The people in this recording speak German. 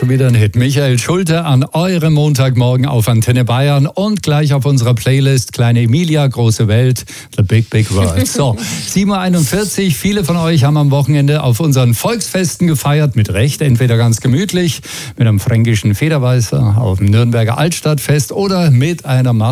schon wieder ein Hit. Michael Schulte an eurem Montagmorgen auf Antenne Bayern und gleich auf unserer Playlist Kleine Emilia, große Welt, The Big Big World. So, 7.41 Uhr. Viele von euch haben am Wochenende auf unseren Volksfesten gefeiert, mit Recht, entweder ganz gemütlich, mit einem fränkischen Federweißer auf dem Nürnberger Altstadtfest oder mit einer